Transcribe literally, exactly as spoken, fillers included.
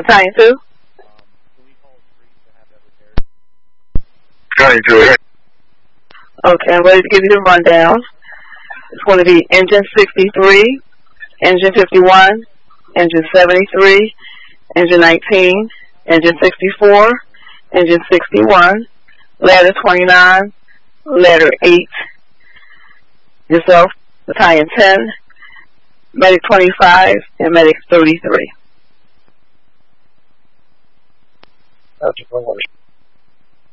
Battalion two. Battalion two. Okay, I'm ready to give you the rundown. It's going to be engine sixty-three, engine fifty-one, engine seventy-three, engine nineteen, engine sixty-four, engine sixty-one, ladder twenty-nine, ladder eight, yourself, Battalion ten, medic twenty-five, and medic thirty-three. That's a